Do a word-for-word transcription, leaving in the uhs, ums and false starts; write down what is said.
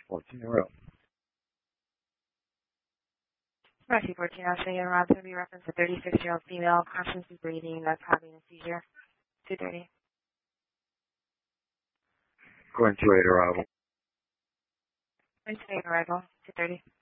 fourteen arrival. Rescue fourteen, I'll say around to be reference a thirty-six-year-old female, constantly breathing, that's having a seizure. two thirty. Going to eight arrival. Going to eight arrival, two thirty.